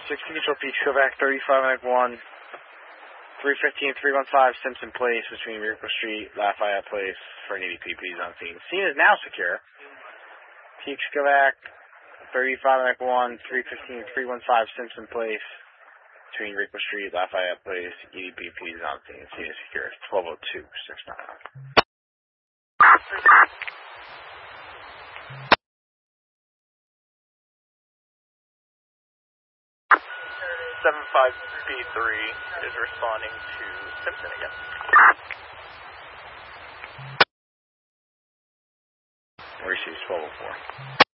60 Control Peach, Quebec, 35 1, 315, 315 Simpson Place between Miracle Street, Lafayette Place for an EDP, please on scene. Scene is now secure. Peach, Quebec, 35 1, 315, 315 Simpson Place between Miracle Street, Lafayette Place, EDP, please on scene. Scene is secure. 1202, 699. 75B3 is responding to Simpson again. Receives 1204.